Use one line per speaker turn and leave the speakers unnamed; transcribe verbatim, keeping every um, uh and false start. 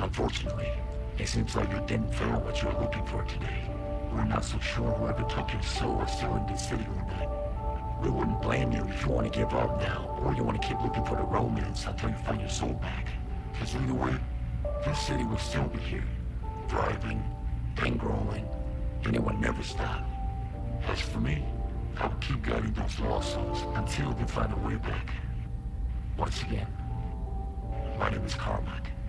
Unfortunately, it seems like you didn't find what you were looking for today. We're not so sure whoever took your soul is still in this city or not. We wouldn't blame you if you want to give up now, or you want to keep looking for the romance until you find your soul back. Because either way, this city will still be here, thriving and growing, and it will never stop. As for me, I will keep guiding those lost souls until they find a way back. Once again, my name is Carmack.